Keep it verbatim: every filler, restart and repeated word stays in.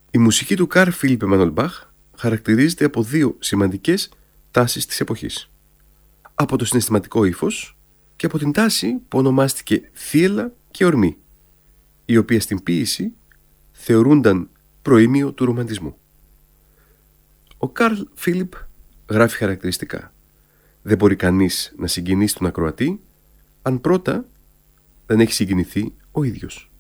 Η μουσική του Καρλ Φίλιπ Εμμάνουελ Μπαχ χαρακτηρίζεται από δύο σημαντικές τάσεις της εποχής. Από το συναισθηματικό ύφος και από την τάση που ονομάστηκε θύελλα και ορμή, η οποία στην ποίηση θεωρούνταν προήμιο του ρομαντισμού. Ο Καρλ Φίλιπ γράφει χαρακτηριστικά: δεν μπορεί κανείς να συγκινήσει τον ακροατή αν πρώτα δεν έχει συγκινηθεί ο ίδιος.